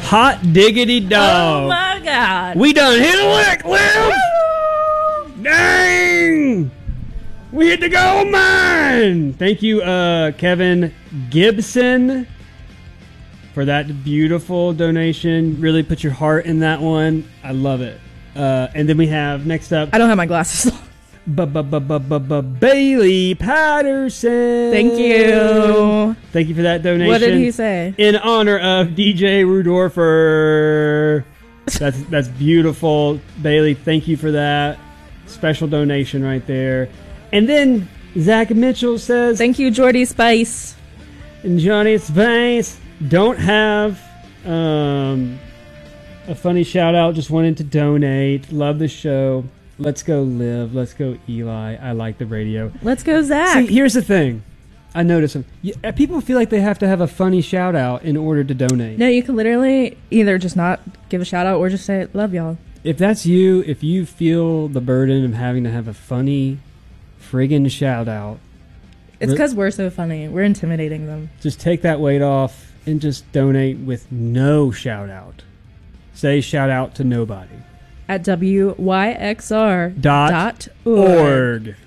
Hot diggity dog. Oh my God. We done hit a lick, Liv. Dang. We hit the gold mine. Thank you, Kevin Gibson, for that beautiful donation. Really put your heart in that one. I love it. And then we have next up. I don't have my glasses on. Bailey Patterson. Thank you. Thank you for that donation. What did he say? In honor of DJ Rudorfer. That's beautiful. Bailey, thank you for that. Special donation right there. And then Zach Mitchell says, thank you, Jordy Spice. And Johnny Spice. Don't have a funny shout out. Just wanted to donate. Love the show. Let's go Liv. Let's go Eli. I like the radio. Let's go Zach. See, here's the thing. I notice people feel like they have to have a funny shout out in order to donate. No, you can literally either just not give a shout out or just say, love y'all. If that's you, if you feel the burden of having to have a funny friggin' shout out. It's because we're so funny. We're intimidating them. Just take that weight off and just donate with no shout out. Say shout out to nobody. At wyxr.org. .org.